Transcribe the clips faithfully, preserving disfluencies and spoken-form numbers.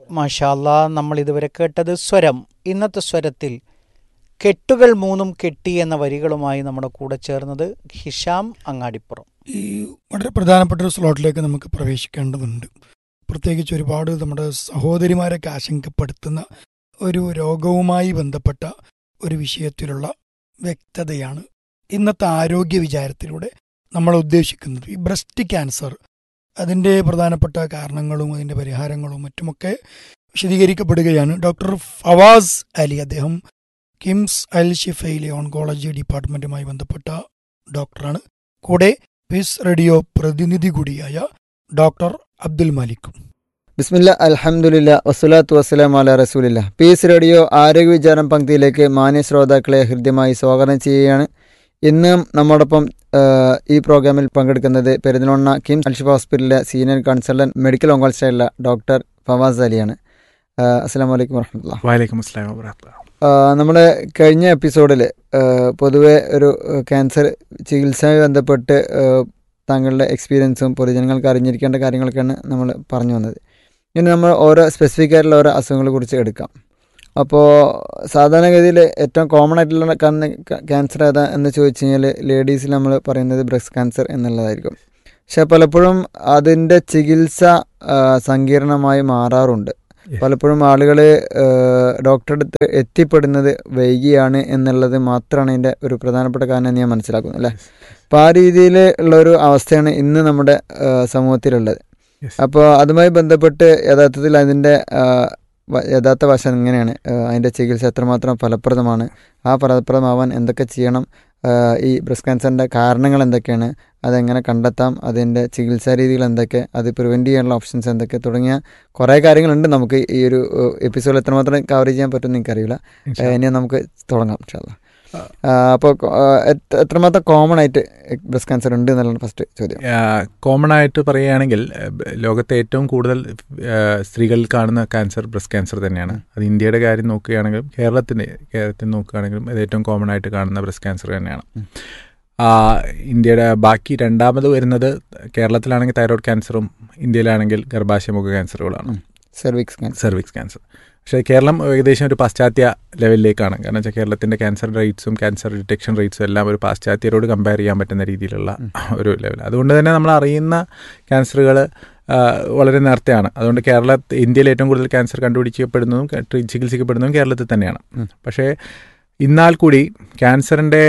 മാഷാ അല്ലാ, നമ്മൾ ഇതുവരെ കേട്ടത് സ്വരം. ഇന്നത്തെ സ്വരത്തിൽ കെട്ടുകൾ മൂന്നും കെട്ടി എന്ന വരികളുമായി നമ്മുടെ കൂടെ ചേർന്നത് ഹിഷാം അങ്ങാടിപ്പുറം. ഈ വളരെ പ്രധാനപ്പെട്ട ഒരു സ്ലോട്ടിലേക്ക് നമുക്ക് പ്രവേശിക്കേണ്ടതുണ്ട്. പ്രത്യേകിച്ച് ഒരുപാട് നമ്മുടെ സഹോദരിമാരൊക്കെ ആശങ്കപ്പെടുത്തുന്ന ഒരു രോഗവുമായി ബന്ധപ്പെട്ട ഒരു വിഷയത്തിലുള്ള വ്യക്തതയാണ് ഇന്നത്തെ ആരോഗ്യ വിചാരത്തിലൂടെ നമ്മൾ ഉദ്ദേശിക്കുന്നത്. ഈ ബ്രസ്റ്റ് ക്യാൻസർ, അതിൻ്റെ പ്രധാനപ്പെട്ട കാരണങ്ങളും അതിൻ്റെ പരിഹാരങ്ങളും മറ്റുമൊക്കെ വിശദീകരിക്കപ്പെടുകയാണ്. ഡോക്ടർ ഫവാസ് അലി, അദ്ദേഹം കിംസ് അൽ ഷിഫയിലെ ഓൺകോളജി ഡിപ്പാർട്ട്മെൻറ്റുമായി ബന്ധപ്പെട്ട ഡോക്ടറാണ്. കൂടെ പീസ് റേഡിയോ പ്രതിനിധി കൂടിയായ ഡോക്ടർ അബ്ദുൽ മാലിക്കും. ബിസ്മില്ല, അൽഹംദുലില്ലാ, വസ്സലാത്തു വസ്സലാമു അലാ റസൂലില്ലാ. പീസ് റേഡിയോ ആരോഗ്യ വിചാരം പങ്ക്തിയിലേക്ക് മാന്യ ശ്രോതാക്കളെ ഹൃദ്യമായി സ്വാഗതം ചെയ്യുകയാണ്. ഇന്ന് നമ്മോടൊപ്പം ഈ പ്രോഗ്രാമിൽ പങ്കെടുക്കുന്നത് പെരിന്തൽമണ്ണ കിംസ് അൽഷിഫ ഹോസ്പിറ്റലിലെ senior consultant medical ഓങ്കോളജിസ്റ്റായുള്ള doctor Fawaz അലിയാണ്. അസ്സലാമു അലൈക്കും വറഹ്മത്തുള്ളാഹി. വഅലൈക്കും അസ്സലാം വറഹ്മത്തുള്ളാഹി. നമ്മൾ കഴിഞ്ഞ എപ്പിസോഡിൽ പൊതുവെ ഒരു ക്യാൻസർ ചികിത്സയുമായി ബന്ധപ്പെട്ട് താങ്കളുടെ എക്സ്പീരിയൻസും പൊതുജനങ്ങൾക്ക് അറിഞ്ഞിരിക്കേണ്ട കാര്യങ്ങളൊക്കെയാണ് നമ്മൾ പറഞ്ഞു വന്നത്. ഇനി നമ്മൾ ഓരോ സ്പെസിഫിക് ആയിട്ടുള്ള ഓരോ അസുഖങ്ങളെ കുറിച്ച് എടുക്കാം. അപ്പോൾ സാധാരണഗതിയിൽ ഏറ്റവും കോമൺ ആയിട്ടുള്ള ക്യാൻസർ ഏതാ എന്ന് ചോദിച്ചു കഴിഞ്ഞാൽ ലേഡീസിൽ നമ്മൾ പറയുന്നത് ബ്രസ്റ്റ് ക്യാൻസർ എന്നുള്ളതായിരിക്കും. പക്ഷെ പലപ്പോഴും അതിൻ്റെ ചികിത്സ സങ്കീർണമായി മാറാറുണ്ട്. പലപ്പോഴും ആളുകൾ ഡോക്ടറുടെ അടുത്ത് എത്തിപ്പെടുന്നത് വൈകിയാണ് എന്നുള്ളത് മാത്രമാണ് ഇതിൻ്റെ ഒരു പ്രധാനപ്പെട്ട കാരണം എന്ന് ഞാൻ മനസ്സിലാക്കുന്നു, അല്ലേ? അപ്പോൾ ആ രീതിയിൽ ഉള്ളൊരു അവസ്ഥയാണ് ഇന്ന് നമ്മുടെ സമൂഹത്തിലുള്ളത്. അപ്പോൾ അതുമായി ബന്ധപ്പെട്ട് യഥാർത്ഥത്തിൽ അതിൻ്റെ യഥാർത്ഥ വശം എങ്ങനെയാണ്, അതിൻ്റെ ചികിത്സ എത്രമാത്രം ഫലപ്രദമാണ്, ആ ഫലപ്രദമാവാൻ എന്തൊക്കെ ചെയ്യണം, ഈ ബ്രസ്റ്റ് ക്യാൻസറിൻ്റെ കാരണങ്ങൾ എന്തൊക്കെയാണ്, അതെങ്ങനെ കണ്ടെത്താം, അതിൻ്റെ ചികിത്സാ രീതികൾ എന്തൊക്കെ, അത് പ്രിവെൻറ്റ് ചെയ്യാനുള്ള ഓപ്ഷൻസ് എന്തൊക്കെ തുടങ്ങിയ കുറേ കാര്യങ്ങളുണ്ട്. നമുക്ക് ഈ ഒരു എപ്പിസോഡിൽ എത്രമാത്രം കവർ ചെയ്യാൻ പറ്റുമെന്ന് എനിക്കറിയില്ല. ഇനി നമുക്ക് തുടങ്ങാം ഇൻഷാ അല്ലാഹ്. അപ്പോൾ എത്രമാത്രം കോമൺ ആയിട്ട് ബ്രസ്റ്റ് ക്യാൻസർ ഉണ്ട് എന്നുള്ളതാണ് ഫസ്റ്റ് ചോദ്യം. കോമൺ ആയിട്ട് പറയുകയാണെങ്കിൽ ലോകത്തെ ഏറ്റവും കൂടുതൽ സ്ത്രീകളിൽ കാണുന്ന ക്യാൻസർ ബ്രസ്റ്റ് ക്യാൻസർ തന്നെയാണ്. അത് ഇന്ത്യയുടെ കാര്യം നോക്കുകയാണെങ്കിലും കേരളത്തിൻ്റെ കേരളത്തിൽ നോക്കുകയാണെങ്കിലും അത് ഏറ്റവും കോമൺ ആയിട്ട് കാണുന്ന ബ്രസ്റ്റ് ക്യാൻസർ തന്നെയാണ്. ഇന്ത്യയുടെ ബാക്കി രണ്ടാമത് വരുന്നത് കേരളത്തിലാണെങ്കിൽ thyroid ക്യാൻസറും ഇന്ത്യയിലാണെങ്കിൽ ഗർഭാശയമുഖ ക്യാൻസറുകളാണ്, cervix cancer cervix cancer. പക്ഷേ കേരളം ഏകദേശം ഒരു പാശ്ചാത്യ ലെവലിലേക്കാണ്. കാരണം വെച്ചാൽ കേരളത്തിൻ്റെ ക്യാൻസർ റേറ്റ്സും ക്യാൻസർ ഡിറ്റക്ഷൻ റേറ്റ്സും എല്ലാം ഒരു പാശ്ചാത്യരോട് കമ്പയർ ചെയ്യാൻ പറ്റുന്ന രീതിയിലുള്ള ഒരു ലെവൽ. അതുകൊണ്ട് തന്നെ നമ്മൾ അറിയുന്ന ക്യാൻസറുകൾ വളരെ നേരത്തെയാണ്. അതുകൊണ്ട് കേരള ഇന്ത്യയിൽ ഏറ്റവും കൂടുതൽ ക്യാൻസർ കണ്ടുപിടിക്കപ്പെടുന്നതും ചികിത്സിക്കപ്പെടുന്നതും കേരളത്തിൽ തന്നെയാണ്. പക്ഷേ എന്നാൽ കൂടി ക്യാൻസറിൻ്റെ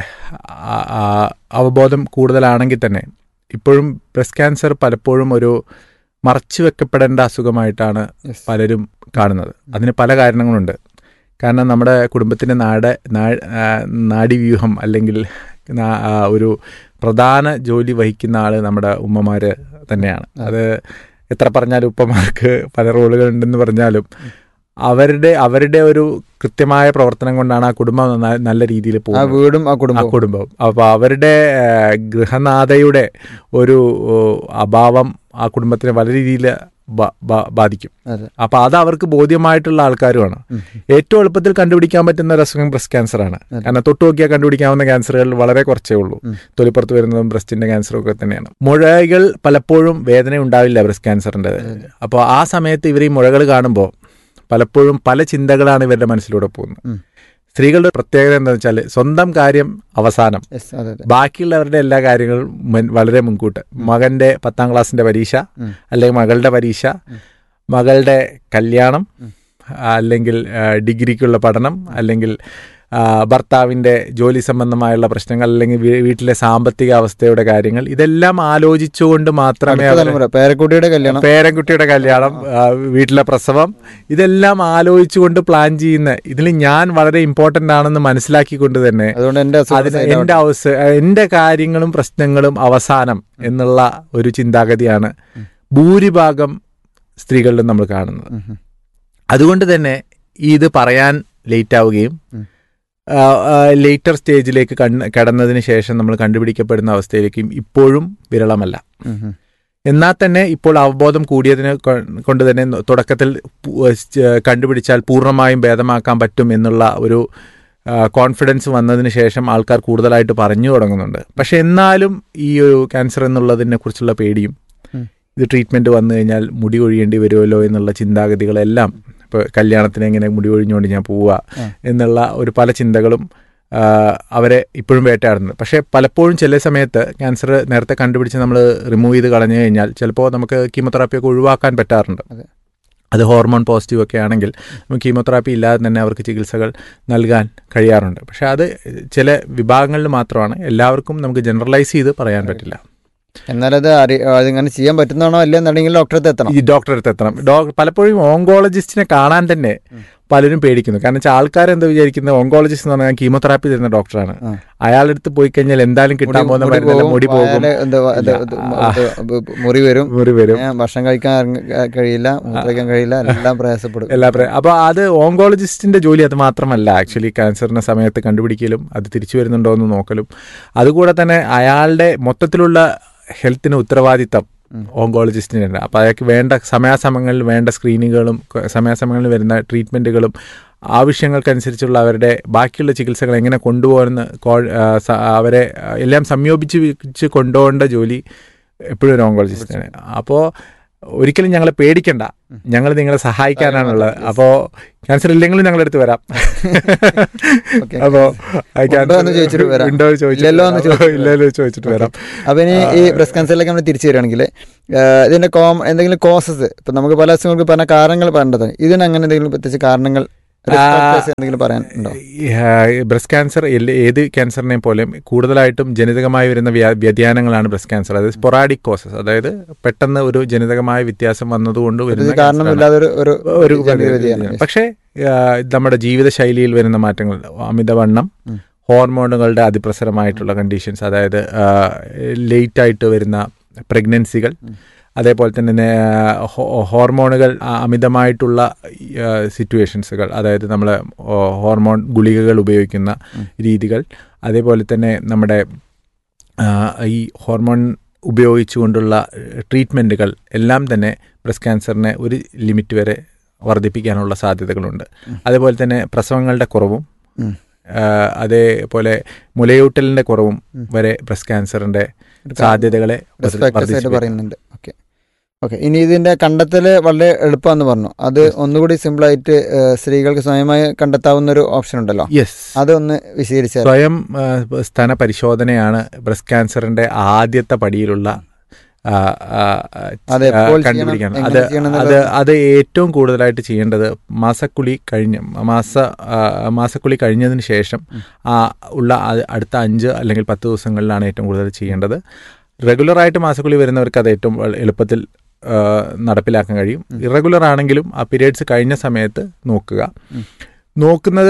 അവബോധം കൂടുതലാണെങ്കിൽ തന്നെ ഇപ്പോഴും ബ്രസ്റ്റ് ക്യാൻസർ പലപ്പോഴും ഒരു മറച്ചു വെക്കപ്പെടേണ്ട അസുഖമായിട്ടാണ് പലരും കാണുന്നത്. അതിന് പല കാരണങ്ങളുണ്ട്. കാരണം നമ്മുടെ കുടുംബത്തിൻ്റെ നാട് നാഡീവ്യൂഹം അല്ലെങ്കിൽ ഒരു പ്രധാന ജോലി വഹിക്കുന്ന ആൾ നമ്മുടെ ഉമ്മമാർ തന്നെയാണ്. അത് എത്ര പറഞ്ഞാലും ഉപ്പമാർക്ക് പല റോളുകളുണ്ടെന്ന് പറഞ്ഞാലും അവരുടെ അവരുടെ ഒരു കൃത്യമായ പ്രവർത്തനം കൊണ്ടാണ് ആ കുടുംബം നല്ല രീതിയിൽ പോകുന്നത്, വീടും ആ കുടുംബവും. അപ്പോൾ അവരുടെ ഗൃഹനാഥയുടെ ഒരു അഭാവം ആ കുടുംബത്തിനെ വളരെ രീതിയിൽ ബാധിക്കും. അപ്പോൾ അത് അവർക്ക് ബോധ്യമായിട്ടുള്ള ആൾക്കാരുമാണ്. ഏറ്റവും എളുപ്പത്തിൽ കണ്ടുപിടിക്കാൻ പറ്റുന്ന ഒരു അസുഖം ബ്രസ്റ്റ് ക്യാൻസറാണ്. കാരണം തൊട്ട് നോക്കിയാൽ കണ്ടുപിടിക്കാവുന്ന ക്യാൻസറുകൾ വളരെ കുറച്ചേ ഉള്ളൂ. തൊലിപ്പുറത്ത് വരുന്നതും ബ്രസ്റ്റിന്റെ ക്യാൻസറും ഒക്കെ തന്നെയാണ്. മുഴകൾ പലപ്പോഴും വേദന ഉണ്ടാവില്ല ബ്രസ്റ്റ് ക്യാൻസറിൻ്റെ. അപ്പോൾ ആ സമയത്ത് ഇവർ ഈ മുഴകൾ കാണുമ്പോൾ പലപ്പോഴും പല ചിന്തകളാണ് ഇവരുടെ മനസ്സിലൂടെ പോകുന്നത്. സ്ത്രീകളുടെ പ്രത്യേകത എന്താണെന്ന് വെച്ചാൽ സ്വന്തം കാര്യം അവസാനം, ബാക്കിയുള്ളവരുടെ എല്ലാ കാര്യങ്ങളും വളരെ മുൻകൂട്ട്. മകൻ്റെ പത്താം ക്ലാസ്സിൻ്റെ പരീക്ഷ, അല്ലെങ്കിൽ മകളുടെ പരീക്ഷ, മകളുടെ കല്യാണം, അല്ലെങ്കിൽ ഡിഗ്രിക്കുള്ള പഠനം, അല്ലെങ്കിൽ ഭർത്താവിൻ്റെ ജോലി സംബന്ധമായുള്ള പ്രശ്നങ്ങൾ, അല്ലെങ്കിൽ വീട്ടിലെ സാമ്പത്തിക അവസ്ഥയുടെ കാര്യങ്ങൾ, ഇതെല്ലാം ആലോചിച്ചുകൊണ്ട് മാത്രമേ പേരക്കുട്ടിയുടെ കല്യാണം പേരക്കുട്ടിയുടെ കല്യാണം വീട്ടിലെ പ്രസവം, ഇതെല്ലാം ആലോചിച്ചുകൊണ്ട് പ്ലാൻ ചെയ്യുന്ന ഇതിൽ ഞാൻ വളരെ ഇമ്പോർട്ടൻ്റ് ആണെന്ന് മനസ്സിലാക്കിക്കൊണ്ട് തന്നെ എൻ്റെ അവസ്ഥ എൻ്റെ കാര്യങ്ങളും പ്രശ്നങ്ങളും അവസാനം എന്നുള്ള ഒരു ചിന്താഗതിയാണ് ഭൂരിഭാഗം സ്ത്രീകളിലും നമ്മൾ കാണുന്നത്. അതുകൊണ്ട് തന്നെ ഇത് പറയാൻ ലേറ്റ് ആവുകയും ലേറ്റർ സ്റ്റേജിലേക്ക് കണ് കടന്നതിന് ശേഷം നമ്മൾ കണ്ടുപിടിക്കപ്പെടുന്ന അവസ്ഥയിലേക്കും ഇപ്പോഴും വിരളമല്ല. എന്നാൽ തന്നെ ഇപ്പോൾ അവബോധം കൂടിയതിനെ കൊണ്ട് തന്നെ തുടക്കത്തിൽ കണ്ടുപിടിച്ചാൽ പൂർണ്ണമായും ഭേദമാക്കാൻ പറ്റും എന്നുള്ള ഒരു കോൺഫിഡൻസ് വന്നതിന് ശേഷം ആൾക്കാർ കൂടുതലായിട്ട് പറഞ്ഞു തുടങ്ങുന്നുണ്ട്. പക്ഷെ എന്നാലും ഈ ഒരു ക്യാൻസർ എന്നുള്ളതിനെ കുറിച്ചുള്ള പേടിയും ഇത് ട്രീറ്റ്മെൻറ്റ് വന്നു കഴിഞ്ഞാൽ മുടി കൊഴിയേണ്ടി വരുമല്ലോ എന്നുള്ള ചിന്താഗതികളെല്ലാം, ഇപ്പോൾ കല്യാണത്തിന് എങ്ങനെ മുടി കൊഴിഞ്ഞുകൊണ്ട് ഞാൻ പോവുക എന്നുള്ള ഒരു പല ചിന്തകളും അവരെ ഇപ്പോഴും വേട്ടയാടുന്നത്. പക്ഷേ പലപ്പോഴും ചില സമയത്ത് ക്യാൻസർ നേരത്തെ കണ്ടുപിടിച്ച് നമ്മൾ റിമൂവ് ചെയ്ത് കളഞ്ഞു കഴിഞ്ഞാൽ ചിലപ്പോൾ നമുക്ക് കീമോതെറാപ്പിയൊക്കെ ഒഴിവാക്കാൻ പറ്റാറുണ്ട്. അത് ഹോർമോൺ പോസിറ്റീവ് ഒക്കെ ആണെങ്കിൽ നമുക്ക് കീമോതെറാപ്പി ഇല്ലാതെ തന്നെ അവർക്ക് ചികിത്സകൾ നൽകാൻ കഴിയാറുണ്ട്. പക്ഷേ അത് ചില വിഭാഗങ്ങളിൽ മാത്രമാണ്, എല്ലാവർക്കും നമുക്ക് ജനറലൈസ് ചെയ്ത് പറയാൻ പറ്റില്ല. എന്നാലത് അറി അതിങ്ങനെ ചെയ്യാൻ പറ്റുന്നതാണോ അല്ലേ എന്നുണ്ടെങ്കിൽ ഡോക്ടറെ അടുത്ത് എത്തണം. ഈ ഡോക്ടറെ അടുത്ത് എത്തണം. ഡോ പലപ്പോഴും ഓങ്കോളജിസ്റ്റിനെ കാണാൻ തന്നെ പലരും പേടിക്കുന്നു. കാരണം വെച്ചാൽ ആൾക്കാരെന്താ വിചാരിക്കുന്നത്, ഓങ്കോളജിസ്റ്റ് എന്ന് പറഞ്ഞാൽ കീമോതെറാപ്പി തരുന്ന ഡോക്ടറാണ്, അയാളുടെ അടുത്ത് പോയി കഴിഞ്ഞാൽ എന്തായാലും കിട്ടാൻ പോകുന്ന മരുന്നല്ല, മുടി പോകും, മുറി വരും മുറി വരും ഭക്ഷണം കഴിക്കാൻ കഴിയില്ല, കഴിക്കാൻ കഴിയില്ല, എല്ലാം പ്രയാസപ്പെടും എല്ലാ അപ്പോൾ അത് ഓങ്കോളജിസ്റ്റിന്റെ ജോലി അത് മാത്രമല്ല. ആക്ച്വലി ക്യാൻസറിന്റെ സമയത്ത് കണ്ടുപിടിക്കലും അത് തിരിച്ചു വരുന്നുണ്ടോ എന്ന് നോക്കലും, അതുകൂടെ തന്നെ അയാളുടെ മൊത്തത്തിലുള്ള ഹെൽത്തിന് ഉത്തരവാദിത്തം ഓങ്കോളജിസ്റ്റിനുണ്ട്. അപ്പോൾ അയാൾക്ക് വേണ്ട സമയാസമയങ്ങളിൽ വേണ്ട സ്ക്രീനിങ്ങുകളും സമയാസമയങ്ങളിൽ വരുന്ന ട്രീറ്റ്മെൻറ്റുകളും ആവശ്യങ്ങൾക്കനുസരിച്ചുള്ള അവരുടെ ബാക്കിയുള്ള ചികിത്സകൾ എങ്ങനെ കൊണ്ടുപോകുന്ന അവരെ എല്ലാം സംയോജിച്ച് വെച്ച് കൊണ്ടുപോകേണ്ട ജോലി എപ്പോഴും ഒരു ഓങ്കോളജിസ്റ്റിനാണ്. അപ്പോൾ ഒരിക്കലും ഞങ്ങളെ പേടിക്കണ്ട, ഞങ്ങൾ നിങ്ങളെ സഹായിക്കാനാണുള്ളത്. അപ്പോൾ ക്യാൻസർ ഇല്ലെങ്കിലും ഞങ്ങളുടെ അടുത്ത് വരാം. അപ്പോൾ ഉണ്ടോ ഇല്ലല്ലോ ചോദിച്ചിട്ട് വരാം. അപ്പോൾ ഇനി ഈ ബ്രസ്റ്റ് ക്യാൻസറിലേക്ക് നമ്മൾ തിരിച്ചു വരികയാണെങ്കിൽ ഇതിൻ്റെ കോം എന്തെങ്കിലും കോസസ്, ഇപ്പം നമുക്ക് പല അസുഖങ്ങൾക്ക് പറഞ്ഞ കാരണങ്ങൾ പറയേണ്ടത്, ഇതിന് അങ്ങനെ എന്തെങ്കിലും പ്രത്യേകിച്ച് കാരണങ്ങൾ എന്തെങ്കിലും പറയാനുണ്ടോ? ബ്രസ്റ്റ് ക്യാൻസർ ഏത് ക്യാൻസറിനെ പോലെയും കൂടുതലായിട്ടും ജനിതകമായി വരുന്ന വ്യതിയാനങ്ങളാണ് ബ്രസ്റ്റ് ക്യാൻസർ. അതായത് സ്പൊറാഡിക് കോസസ്, അതായത് പെട്ടെന്ന് ഒരു ജനിതകമായ വ്യത്യാസം വന്നതുകൊണ്ട് വരുന്ന ഒരു പക്ഷേ നമ്മുടെ ജീവിതശൈലിയിൽ വരുന്ന മാറ്റങ്ങൾ, അമിതവണ്ണം, ഹോർമോണുകളുടെ അതിപ്രസരമായിട്ടുള്ള കണ്ടീഷൻസ്, അതായത് ലേറ്റായിട്ട് വരുന്ന പ്രഗ്നൻസികൾ, അതേപോലെ തന്നെ ഹോർമോണുകൾ അമിതമായിട്ടുള്ള സിറ്റുവേഷൻസുകൾ, അതായത് നമ്മൾ ഹോർമോൺ ഗുളികകൾ ഉപയോഗിക്കുന്ന രീതികൾ, അതേപോലെ തന്നെ നമ്മുടെ ഈ ഹോർമോൺ ഉപയോഗിച്ചുകൊണ്ടുള്ള ട്രീറ്റ്മെൻറ്റുകൾ എല്ലാം തന്നെ ബ്രസ്റ്റ് ക്യാൻസറിനെ ഒരു ലിമിറ്റ് വരെ വർദ്ധിപ്പിക്കാനുള്ള സാധ്യതകളുണ്ട്. അതേപോലെ തന്നെ പ്രസവങ്ങളുടെ കുറവും അതേപോലെ മുലയൂട്ടലിൻ്റെ കുറവും വരെ ബ്രസ്റ്റ് ക്യാൻസറിൻ്റെ സാധ്യതകളെ പറയുന്നുണ്ട്. ഓക്കെ ഓക്കെ ഇനി ഇതിൻ്റെ കണ്ടെത്തൽ വളരെ എളുപ്പമെന്ന് പറഞ്ഞു. അത് ഒന്നുകൂടി സിമ്പിളായിട്ട് സ്ത്രീകൾക്ക് സ്വയമായി കണ്ടെത്താവുന്ന ഒരു ഓപ്ഷൻ ഉണ്ടല്ലോ, യെസ്, അതൊന്ന് വിശദീകരിച്ചാൽ. സ്വയം സ്തന പരിശോധനയാണ് ബ്രസ്റ്റ് ക്യാൻസറിൻ്റെ ആദ്യത്തെ പടിയിലുള്ള കണ്ടുപിടിക്കാൻ. അത് അത് അത് ഏറ്റവും കൂടുതലായിട്ട് ചെയ്യേണ്ടത് മാസക്കുളി കഴിഞ്ഞ് മാസ മാസക്കുളി കഴിഞ്ഞതിന് ശേഷം ഉള്ള അടുത്ത അഞ്ച് അല്ലെങ്കിൽ പത്ത് ദിവസങ്ങളിലാണ് ഏറ്റവും കൂടുതൽ ചെയ്യേണ്ടത്. റെഗുലറായിട്ട് മാസക്കുളി വരുന്നവർക്ക് അത് ഏറ്റവും എളുപ്പത്തിൽ നടപ്പിലാക്കാൻ കഴിയും. ഇറഗുലർ ആണെങ്കിലും ആ പീരിയഡ്സ് കഴിഞ്ഞ സമയത്ത് നോക്കുക. നോക്കുന്നത്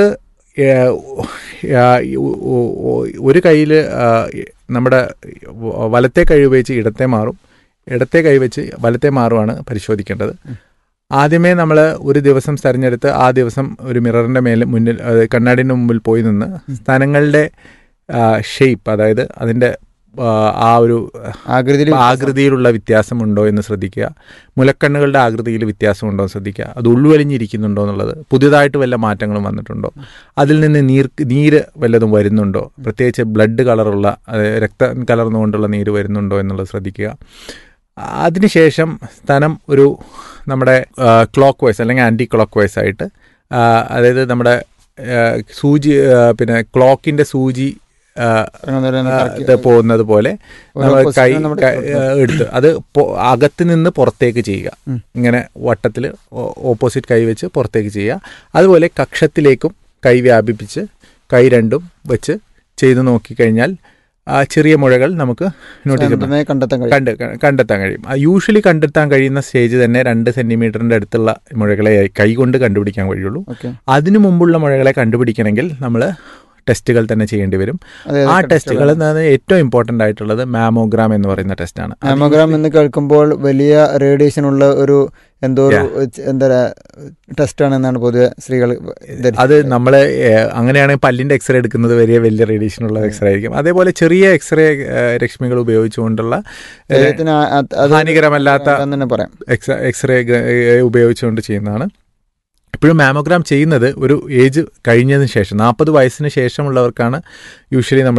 ഒരു കയ്യിൽ നമ്മുടെ വലത്തെ കൈ ഉപയോഗിച്ച് ഇടത്തെ മാറും, ഇടത്തെ കൈ വെച്ച് വലത്തെ മാറുമാണ് പരിശോധിക്കേണ്ടത്. ആദ്യമേ നമ്മൾ ഒരു ദിവസം തിരഞ്ഞെടുത്ത് ആ ദിവസം ഒരു മിററിൻ്റെ മേലെ മുന്നിൽ കണ്ണാടിൻ്റെ മുമ്പിൽ പോയി നിന്ന് സ്ഥലങ്ങളുടെ ഷേപ്പ്, അതായത് അതിൻ്റെ ആ ഒരു ആകൃതിയിൽ ആകൃതിയിലുള്ള വ്യത്യാസമുണ്ടോ എന്ന് ശ്രദ്ധിക്കുക. മുലക്കണ്ണുകളുടെ ആകൃതിയിൽ വ്യത്യാസമുണ്ടോ എന്ന് ശ്രദ്ധിക്കുക. അത് ഉള്ളുവലിഞ്ഞിരിക്കുന്നുണ്ടോ എന്നുള്ളത്, പുതിയതായിട്ട് വല്ല മാറ്റങ്ങളും വന്നിട്ടുണ്ടോ, അതിൽ നിന്ന് നീർ നീര് വല്ലതും വരുന്നുണ്ടോ, പ്രത്യേകിച്ച് ബ്ലഡ് കളറുള്ള രക്തം കലർന്നുകൊണ്ടുള്ള നീര് വരുന്നുണ്ടോ എന്നുള്ളത് ശ്രദ്ധിക്കുക. അതിനുശേഷം സ്തനം ഒരു നമ്മുടെ ക്ലോക്ക് വൈസ് അല്ലെങ്കിൽ ആൻറ്റി ക്ലോക്ക് വൈസ് ആയിട്ട്, അതായത് നമ്മുടെ സൂചി പിന്നെ ക്ലോക്കിൻ്റെ സൂചി പോകുന്നത് പോലെ കൈ എടുത്ത് അത് അകത്ത് നിന്ന് പുറത്തേക്ക് ചെയ്യുക. ഇങ്ങനെ വട്ടത്തിൽ ഓപ്പോസിറ്റ് കൈ വെച്ച് പുറത്തേക്ക് ചെയ്യുക. അതുപോലെ കക്ഷത്തിലേക്കും കൈ വ്യാപിപ്പിച്ച് കൈ രണ്ടും വെച്ച് ചെയ്ത് നോക്കിക്കഴിഞ്ഞാൽ ചെറിയ മുഴകൾ നമുക്ക് നോട്ടീസ് കണ്ട് കണ്ടെത്താൻ കഴിയും. യൂഷ്വലി കണ്ടെത്താൻ കഴിയുന്ന സ്റ്റേജ് തന്നെ രണ്ട് സെന്റിമീറ്ററിന്റെ അടുത്തുള്ള മുഴകളെ കൈ കൊണ്ട് കണ്ടുപിടിക്കാൻ കഴിയുള്ളൂ. അതിനു മുമ്പുള്ള മുഴകളെ കണ്ടുപിടിക്കണമെങ്കിൽ നമ്മൾ ടെസ്റ്റുകൾ തന്നെ ചെയ്യേണ്ടി വരും. ആ ടെസ്റ്റുകൾ ഏറ്റവും ഇമ്പോർട്ടൻ്റ് ആയിട്ടുള്ളത് മാമോഗ്രാം എന്ന് പറയുന്ന ടെസ്റ്റാണ്. മാമോഗ്രാം എന്ന് കേൾക്കുമ്പോൾ വലിയ റേഡിയേഷൻ ഉള്ള ഒരു എന്തോ എന്താ ടെസ്റ്റാണെന്നാണ് പൊതുവെ സ്ത്രീകൾ. അത് നമ്മൾ അങ്ങനെയാണെങ്കിൽ പല്ലിൻ്റെ എക്സ്റേ എടുക്കുന്നത് വലിയ വലിയ റേഡിയേഷൻ ഉള്ള എക്സ്റേ ആയിരിക്കും. അതേപോലെ ചെറിയ എക്സ്റേ രശ്മികൾ ഉപയോഗിച്ചുകൊണ്ടുള്ള ഹാനികരമല്ലാത്ത എക്സ്റേ ഉപയോഗിച്ചുകൊണ്ട് ചെയ്യുന്നതാണ്. ഇപ്പോഴും മാമോഗ്രാം ചെയ്യുന്നത് ഒരു ഏജ് കഴിഞ്ഞതിന് ശേഷം, നാൽപ്പത് വയസ്സിന് ശേഷമുള്ളവർക്കാണ് യൂഷ്വലി നമ്മൾ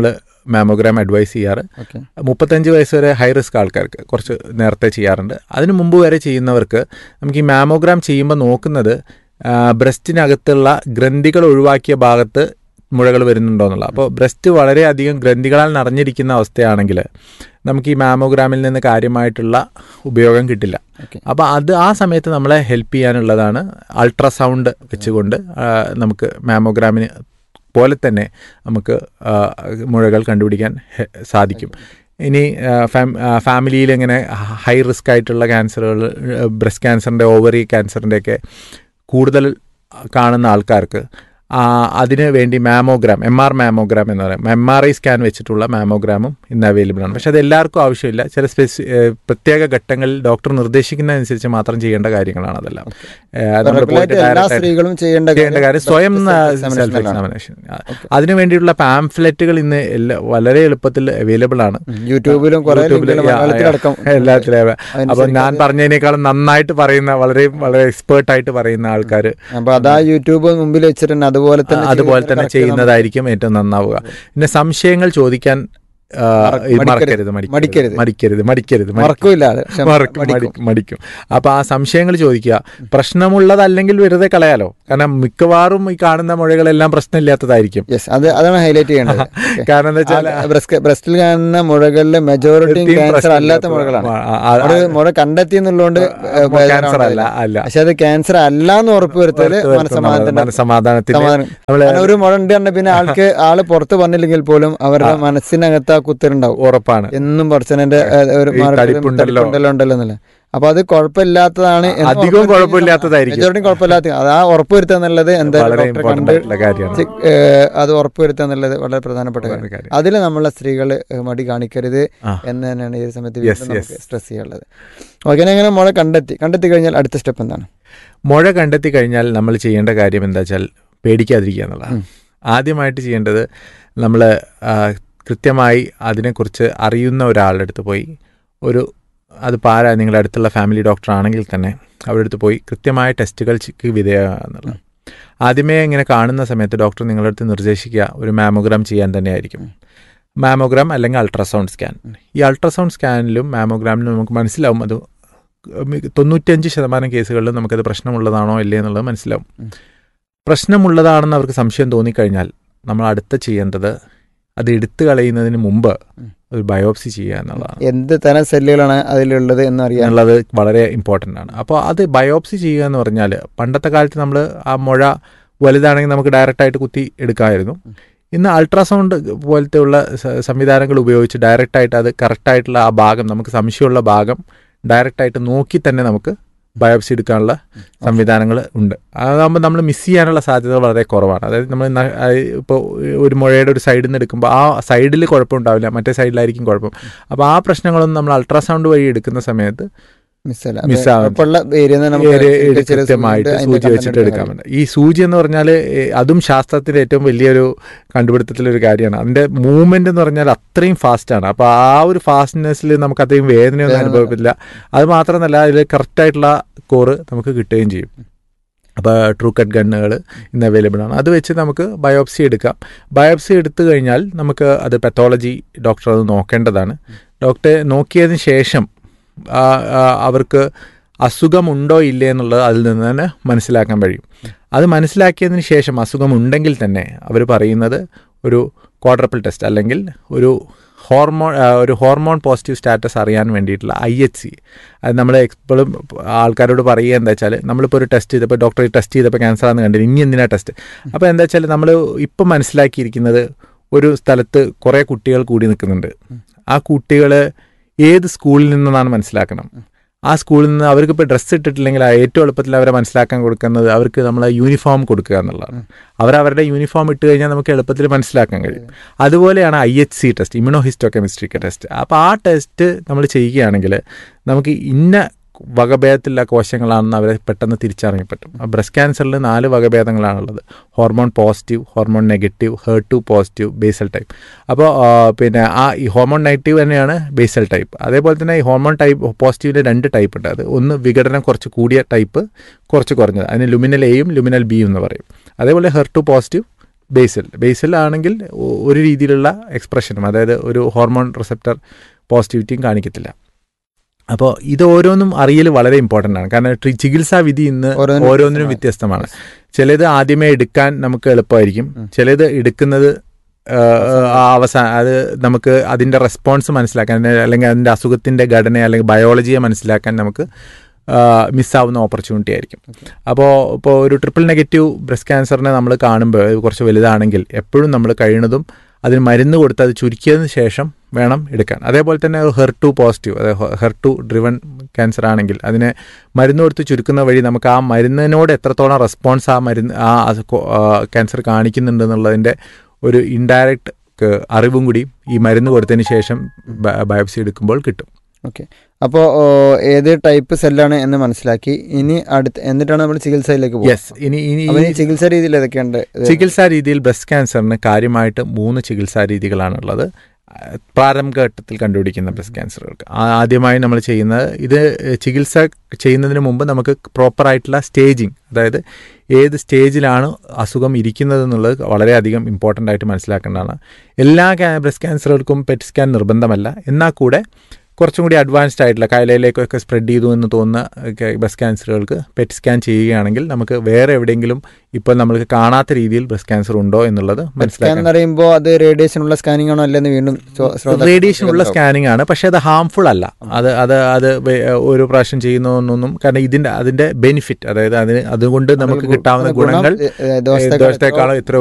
മാമോഗ്രാം അഡ്വൈസ് ചെയ്യാറ്. മുപ്പത്തഞ്ച് വയസ്സ് വരെ ഹൈ റിസ്ക് ആൾക്കാർക്ക് കുറച്ച് നേരത്തെ ചെയ്യാറുണ്ട്. അതിന് മുമ്പ് വരെ ചെയ്യുന്നവർക്ക് നമുക്ക് ഈ മാമോഗ്രാം ചെയ്യുമ്പോൾ നോക്കുന്നത് ബ്രസ്റ്റിനകത്തുള്ള ഗ്രന്ഥികൾ ഒഴിവാക്കിയ ഭാഗത്ത് മുഴകൾ വരുന്നുണ്ടോ എന്നുള്ളത്. അപ്പോൾ ബ്രസ്റ്റ് വളരെയധികം ഗ്രന്ഥികളാൽ നിറഞ്ഞിരിക്കുന്ന അവസ്ഥയാണെങ്കിൽ നമുക്ക് ഈ മാമോഗ്രാമിൽ നിന്ന് കാര്യമായിട്ടുള്ള ഉപയോഗം കിട്ടില്ല. അപ്പോൾ അത് ആ സമയത്ത് നമ്മളെ ഹെൽപ്പ് ചെയ്യാനുള്ളതാണ് അൾട്രാസൗണ്ട് വെച്ചുകൊണ്ട് നമുക്ക് മാമോഗ്രാമിന് പോലെ തന്നെ നമുക്ക് മുഴകൾ കണ്ടുപിടിക്കാൻ സാധിക്കും. ഇനി ഫാമിലിയിൽ ഇങ്ങനെ ഹൈ റിസ്ക് ആയിട്ടുള്ള ക്യാൻസറുകൾ, ബ്രസ്റ്റ് ക്യാൻസറിൻ്റെ, ഓവറി ക്യാൻസറിൻ്റെയൊക്കെ കൂടുതൽ കാണുന്ന ആൾക്കാർക്ക് അതിന് വേണ്ടി മാമോഗ്രാം, എം ആർ മാമോഗ്രാം എന്ന് പറയും, എം ആർ ഐ സ്കാൻ വെച്ചിട്ടുള്ള മാമോഗ്രാമും ഇന്ന് അവൈലബിൾ ആണ്. പക്ഷെ അത് എല്ലാവർക്കും ആവശ്യമില്ല. ചില സ്പെസി പ്രത്യേക ഘട്ടങ്ങളിൽ ഡോക്ടർ നിർദ്ദേശിക്കുന്നതനുസരിച്ച് മാത്രം ചെയ്യേണ്ട കാര്യങ്ങളാണ് അതെല്ലാം. നമ്മൾ പോയിട്ട് ഡയറക്റ്റ് ചെയ്യേണ്ട കാര്യം സ്വയം സെൽഫ് എക്സാമിനേഷൻ. അതിനു വേണ്ടിയിട്ടുള്ള പാംഫ്ലെറ്റുകൾ ഇന്ന് വളരെ എളുപ്പത്തിൽ അവൈലബിൾ ആണ് യൂട്യൂബിലും എല്ലാത്തിലും. അപ്പൊ ഞാൻ പറഞ്ഞതിനേക്കാളും നന്നായിട്ട് പറയുന്ന, വളരെ വളരെ എക്സ്പേർട്ടായിട്ട് പറയുന്ന ആൾക്കാർ യൂട്യൂബ് മുമ്പിൽ വെച്ചിട്ടുണ്ട് അതുപോലെ തന്നെ അതുപോലെ തന്നെ ചെയ്യുന്നതായിരിക്കും ഏറ്റവും നന്നാവുക. പിന്നെ സംശയങ്ങൾ ചോദിക്കാൻ മറക്കരുത്, മടിക്കരുത് മടിക്കരുത് മടിക്കരുത് മടിക്കും. അപ്പൊ ആ സംശയങ്ങൾ ചോദിക്കുക. പ്രശ്നമുള്ളതല്ലെങ്കിൽ വെറുതെ കളയാലോ. കാരണം മിക്കവാറും ഈ കാണുന്ന മുഴകളെല്ലാം പ്രശ്നമില്ലാത്തതായിരിക്കും. അതാണ് ഹൈലൈറ്റ് ചെയ്യേണ്ടത്. കാരണം എന്താ വെച്ചാൽ ബ്രസ്റ്റിൽ കാണുന്ന മുഴകളിലെ മെജോറിറ്റി ക്യാൻസർ അല്ലാത്ത മുഴകളാണ്. മുഴ കണ്ടെത്തി എന്നുള്ളതുകൊണ്ട് ക്യാൻസർ അല്ല അല്ല പക്ഷെ അത് ക്യാൻസർ അല്ല എന്ന് ഉറപ്പുവരുത്തല് മനസ്സമാധാനത്തിന്. ഒരു മുഴ ഉണ്ട് പറഞ്ഞ പിന്നെ ആൾക്ക് ആള് പുറത്ത് പറഞ്ഞില്ലെങ്കിൽ പോലും അവരുടെ മനസ്സിനകത്ത് കുത്തലുണ്ടാവും. ഉറപ്പാണ്. എന്നും പറച്ചതിന്റെ ഉണ്ടല്ലോ എന്നല്ല. അപ്പൊ അത് കുഴപ്പമില്ലാത്തതാണ്, അധികവും കുഴപ്പമില്ലാത്തതായിരിക്കും, മെജോറിറ്റി കുഴപ്പമില്ലാത്ത. അത് ആ ഉറപ്പുവരുത്തുക എന്നുള്ളത് എന്തായാലും കണ്ട് അത് ഉറപ്പുവരുത്തുക എന്നുള്ളത് വളരെ പ്രധാനപ്പെട്ട കാര്യം. അതിൽ നമ്മളെ സ്ത്രീകൾ മടി കാണിക്കരുത് എന്ന് തന്നെയാണ് ഈ സമയത്ത് സ്ട്രെസ് ചെയ്യാനുള്ളത്. ഓക്കെ, എങ്ങനെ മുഴ കണ്ടെത്തി കണ്ടെത്തി കഴിഞ്ഞാൽ അടുത്ത സ്റ്റെപ്പ് എന്താണ്? മുഴ കണ്ടെത്തി കഴിഞ്ഞാൽ നമ്മൾ ചെയ്യേണ്ട കാര്യം എന്താ വെച്ചാൽ പേടിക്കാതിരിക്കുക എന്നുള്ളതാണ്. ആദ്യമായിട്ട് ചെയ്യേണ്ടത് നമ്മൾ കൃത്യമായി അതിനെക്കുറിച്ച് അറിയുന്ന ഒരാളുടെ അടുത്ത് പോയി ഒരു, അത് പാരാ നിങ്ങളുടെ അടുത്തുള്ള ഫാമിലി ഡോക്ടർ ആണെങ്കിൽ തന്നെ അവരുടെ അടുത്ത് പോയി കൃത്യമായ ടെസ്റ്റുകൾക്ക് വിധേയമാകുക എന്നുള്ളത്. ആദ്യമേ ഇങ്ങനെ കാണുന്ന സമയത്ത് ഡോക്ടർ നിങ്ങളുടെ അടുത്ത് നിർദ്ദേശിക്കുക ഒരു മാമോഗ്രാം ചെയ്യാൻ തന്നെയായിരിക്കും. മാമോഗ്രാം അല്ലെങ്കിൽ അൾട്രാസൗണ്ട് സ്കാൻ. ഈ അൾട്രാസൗണ്ട് സ്കാനിലും മാമോഗ്രാമിലും നമുക്ക് മനസ്സിലാവും അത് തൊണ്ണൂറ്റിയഞ്ച് ശതമാനം കേസുകളിലും നമുക്കത് പ്രശ്നമുള്ളതാണോ ഇല്ലേ എന്നുള്ളത് മനസ്സിലാവും. പ്രശ്നമുള്ളതാണെന്ന് അവർക്ക് സംശയം തോന്നിക്കഴിഞ്ഞാൽ നമ്മൾ അടുത്ത ചെയ്യേണ്ടത് അത് എടുത്തു കളയുന്നതിന് മുമ്പ് ഒരു ബയോപ്സി ചെയ്യുക എന്നുള്ളതാണ്. എന്ത് തരം സെല്ലുകളാണ് അതിലുള്ളത് എന്നറിയാനുള്ളത് വളരെ ഇമ്പോർട്ടൻ്റ് ആണ്. അപ്പോൾ അത് ബയോപ്സി ചെയ്യുക എന്ന് പറഞ്ഞാൽ പണ്ടത്തെ കാലത്ത് നമ്മൾ ആ മുഴ വലുതാണെങ്കിൽ നമുക്ക് ഡയറക്റ്റായിട്ട് കുത്തി എടുക്കാമായിരുന്നു. ഇന്ന് അൾട്രാസൗണ്ട് പോലത്തെ ഉള്ള സംവിധാനങ്ങൾ ഉപയോഗിച്ച് ഡയറക്റ്റായിട്ട് അത് കറക്റ്റായിട്ടുള്ള ആ ഭാഗം, നമുക്ക് സംശയമുള്ള ഭാഗം ഡയറക്റ്റായിട്ട് നോക്കി തന്നെ നമുക്ക് ബയോപ്സി എടുക്കാനുള്ള സംവിധാനങ്ങൾ ഉണ്ട്. അതാകുമ്പോൾ നമ്മൾ മിസ് ചെയ്യാനുള്ള സാധ്യത വളരെ കുറവാണ്. അതായത് നമ്മൾ ഇപ്പോൾ ഒരു മുഴയുടെ ഒരു സൈഡിൽ നിന്ന് എടുക്കുമ്പോൾ ആ സൈഡിൽ കുഴപ്പമുണ്ടാവില്ല, മറ്റേ സൈഡിലായിരിക്കും കുഴപ്പം. അപ്പോൾ ആ പ്രശ്നങ്ങളൊന്നും നമ്മൾ അൾട്രാസൗണ്ട് വഴി എടുക്കുന്ന സമയത്ത് കൃത്യമായിട്ട് സൂചി വെച്ചിട്ട് എടുക്കാൻ പറ്റും. ഈ സൂചി എന്ന് പറഞ്ഞാൽ അതും ശാസ്ത്രത്തിൻ്റെ ഏറ്റവും വലിയൊരു കണ്ടുപിടുത്തത്തിലൊരു കാര്യമാണ്. അതിൻ്റെ മൂവ്മെന്റ് എന്ന് പറഞ്ഞാൽ അത്രയും ഫാസ്റ്റാണ്. അപ്പോൾ ആ ഒരു ഫാസ്റ്റ്നെസ്സിൽ നമുക്ക് അത്രയും വേദനയൊന്നും അനുഭവപ്പെടില്ല. അത് മാത്രമല്ല അതിൽ കറക്റ്റായിട്ടുള്ള കോറ് നമുക്ക് കിട്ടുകയും ചെയ്യും. അപ്പോൾ ട്രൂ കട്ട് ഗണ്ണുകൾ ഇന്ന് അവൈലബിൾ ആണ്. അത് വെച്ച് നമുക്ക് ബയോപ്സി എടുക്കാം. ബയോപ്സി എടുത്തു കഴിഞ്ഞാൽ നമുക്ക് അത് പത്തോളജി ഡോക്ടർ അത് നോക്കേണ്ടതാണ്. ഡോക്ടറെ നോക്കിയതിന് ശേഷം അവർക്ക് അസുഖമുണ്ടോ ഇല്ലേ എന്നുള്ളത് അതിൽ നിന്ന് തന്നെ മനസ്സിലാക്കാൻ കഴിയും. അത് മനസ്സിലാക്കിയതിന് ശേഷം അസുഖമുണ്ടെങ്കിൽ തന്നെ അവർ പറയുന്നത് ഒരു ക്വാഡ്രപ്പിൾ ടെസ്റ്റ് അല്ലെങ്കിൽ ഒരു ഹോർമോൺ ഒരു ഹോർമോൺ പോസിറ്റീവ് സ്റ്റാറ്റസ് അറിയാൻ വേണ്ടിയിട്ടുള്ള ഐ എച്ച് സി. അത് നമ്മൾ എപ്പോഴും ആൾക്കാരോട് പറയുക എന്താ വെച്ചാൽ നമ്മളിപ്പോൾ ഒരു ടെസ്റ്റ് ചെയ്തപ്പോൾ ഡോക്ടർ ടെസ്റ്റ് ചെയ്തപ്പോൾ ക്യാൻസർ ആണെന്ന് കണ്ടില്ല, ഇനി എന്തിനാ ടെസ്റ്റ്? അപ്പോൾ എന്താ വെച്ചാൽ നമ്മൾ ഇപ്പം മനസ്സിലാക്കിയിരിക്കുന്നത് ഒരു സ്ഥലത്ത് കുറേ കുട്ടികൾ കൂടി നിൽക്കുന്നുണ്ട്. ആ കുട്ടികൾ ഏത് സ്കൂളിൽ നിന്നാണ് മനസ്സിലാക്കണം. ആ സ്കൂളിൽ നിന്ന് അവർക്ക് ഇപ്പോൾ ഡ്രസ്സ് ഇട്ടിട്ടില്ലെങ്കിൽ ഏറ്റവും എളുപ്പത്തിൽ അവരെ മനസ്സിലാക്കാൻ കൊടുക്കുന്നത് അവർക്ക് നമ്മൾ യൂണിഫോം കൊടുക്കുക എന്നുള്ളതാണ്. അവരവരുടെ യൂണിഫോം ഇട്ട് കഴിഞ്ഞാൽ നമുക്ക് എളുപ്പത്തിൽ മനസ്സിലാക്കാൻ കഴിയും. അതുപോലെയാണ് I H C test, immuno ഹിസ്റ്റോ chemistry test. അപ്പോൾ ആ ടെസ്റ്റ് നമ്മൾ ചെയ്യുകയാണെങ്കിൽ നമുക്ക് ഇന്ന വകഭേദത്തിലുള്ള കോശങ്ങളാണെന്ന് അവരെ പെട്ടെന്ന് തിരിച്ചറിയാൻ പറ്റും. ബ്രസ്റ്റ് ക്യാൻസറിൽ നാല് വകഭേദങ്ങളാണുള്ളത്: hormone positive, hormone negative, her to positive, basal type. അപ്പോൾ പിന്നെ ആ ഈ ഹോർമോൺ നെഗറ്റീവ് തന്നെയാണ് ബേസൽ ടൈപ്പ്. അതേപോലെ തന്നെ ഈ ഹോർമോൺ ടൈപ്പ് പോസിറ്റീവിൻ്റെ രണ്ട് ടൈപ്പ് ഉണ്ട്. അത് ഒന്ന് വിഘടനം കുറച്ച് കൂടിയ ടൈപ്പ്, കുറച്ച് കുറഞ്ഞത്. അതിന് ലുമിനൽ എയും ലുമിനൽ ബിയും എന്ന് പറയും. അതേപോലെ ഹെർ ടു പോസിറ്റീവ്, ബേസിൽ ബേസിൽ ആണെങ്കിൽ ഒരു രീതിയിലുള്ള എക്സ്പ്രഷനും, അതായത് ഒരു ഹോർമോൺ റിസപ്റ്റർ പോസിറ്റിവിറ്റിയും കാണിക്കത്തില്ല. അപ്പോൾ ഇത് ഓരോന്നും അറിയൽ വളരെ ഇമ്പോർട്ടൻ്റ് ആണ്. കാരണം ചികിത്സാ വിധി ഇന്ന് ഓരോന്നിനും വ്യത്യസ്തമാണ്. ചിലത് ആദ്യമേ എടുക്കാൻ നമുക്ക് എളുപ്പമായിരിക്കും, ചിലത് എടുക്കുന്നത് അവസാനം അത് നമുക്ക് അതിൻ്റെ റെസ്പോൺസ് മനസ്സിലാക്കാൻ അല്ലെങ്കിൽ അതിൻ്റെ അസുഖത്തിൻ്റെ ഘടന അല്ലെങ്കിൽ ബയോളജിയെ മനസ്സിലാക്കാൻ നമുക്ക് മിസ്സാവുന്ന ഓപ്പർച്യൂണിറ്റി ആയിരിക്കും. അപ്പോൾ ഇപ്പോൾ ഒരു ട്രിപ്പിൾ നെഗറ്റീവ് ബ്രസ്റ്റ് ക്യാൻസറിനെ നമ്മൾ കാണുമ്പോൾ കുറച്ച് വലുതാണെങ്കിൽ എപ്പോഴും നമ്മൾ കഴിയുന്നതും അതിന് മരുന്ന് കൊടുത്ത് അത് ചുരുക്കിയതിന് ശേഷം വേണം എടുക്കാൻ. അതേപോലെ തന്നെ ഹെർ ടു പോസിറ്റീവ്, അതായത് ഹെർ ടു ഡ്രിവൺ ക്യാൻസർ ആണെങ്കിൽ അതിനെ മരുന്ന് കൊടുത്ത് ചുരുക്കുന്ന വഴി നമുക്ക് ആ മരുന്നിനോട് എത്രത്തോളം റെസ്പോൺസ് ആ മരുന്ന് ആ ക്യാൻസർ കാണിക്കുന്നുണ്ട് എന്നുള്ളതിൻ്റെ ഒരു ഇൻഡയറക്റ്റ് അറിവും കൂടി ഈ മരുന്ന് കൊടുത്തതിന് ശേഷം ബയോപ്സി എടുക്കുമ്പോൾ കിട്ടും. ഓക്കെ, അപ്പോൾ ഏത് ടൈപ്പ് സെല്ലാണ് എന്ന് മനസ്സിലാക്കി. ഇനി അടുത്ത് എന്നിട്ടാണ് നമ്മൾ ചികിത്സയിലേക്ക് പോകുന്നത്. യെസ്, ഇനി ഇനി ചികിത്സാ രീതിയിൽ ഏതൊക്കെയുണ്ട്? ചികിത്സാ രീതിയിൽ ബ്രസ്റ്റ് ക്യാൻസറിന് കാര്യമായിട്ട് മൂന്ന് ചികിത്സാ രീതികളാണുള്ളത്. പ്രാരംഭഘട്ടത്തിൽ കണ്ടുപിടിക്കുന്ന ബ്രസ്റ്റ് ക്യാൻസറുകൾക്ക് ആദ്യമായി നമ്മൾ ചെയ്യുന്നത്, ഇത് ചികിത്സ ചെയ്യുന്നതിന് മുമ്പ് നമുക്ക് പ്രോപ്പറായിട്ടുള്ള സ്റ്റേജിങ്, അതായത് ഏത് സ്റ്റേജിലാണ് അസുഖം ഇരിക്കുന്നത് എന്നുള്ളത് വളരെയധികം ഇമ്പോർട്ടൻ്റ് ആയിട്ട് മനസ്സിലാക്കേണ്ടതാണ്. എല്ലാ ബ്രസ്റ്റ് ക്യാൻസറുകൾക്കും പെറ്റ് സ്കാൻ നിർബന്ധമല്ല, എന്നാൽ കൂടെ കുറച്ചും കൂടി അഡ്വാൻസ്ഡ് ആയിട്ടുള്ള കൈലയിലേക്കൊക്കെ സ്പ്രെഡ് ചെയ്തു എന്ന് തോന്നുന്ന ബ്രസ്റ്റ് ക്യാൻസറുകൾക്ക് പെറ്റ് സ്കാൻ ചെയ്യുകയാണെങ്കിൽ നമുക്ക് വേറെ എവിടെയെങ്കിലും ഇപ്പോൾ നമ്മൾക്ക് കാണാത്ത രീതിയിൽ ബ്രസ്റ്റ് ക്യാൻസർ ഉണ്ടോ എന്നുള്ളത് മനസ്സിലാക്കാൻ. പറയുമ്പോൾ അത് റേഡിയേഷനുള്ള സ്കാനിംഗ് ആണോ അല്ലെന്ന് വീണ്ടും റേഡിയേഷനുള്ള സ്കാനിങ് ആണ്, പക്ഷേ അത് ഹാംഫുൾ അല്ല. അത് അത് അത് ഒരു പ്രാവശ്യം ചെയ്യുന്നതൊന്നും, കാരണം ഇതിൻ്റെ അതിൻ്റെ ബെനിഫിറ്റ്, അതായത് അതിന് അതുകൊണ്ട് നമുക്ക് കിട്ടാവുന്ന ഗുണങ്ങൾ ദോഷത്തെക്കാളും എത്ര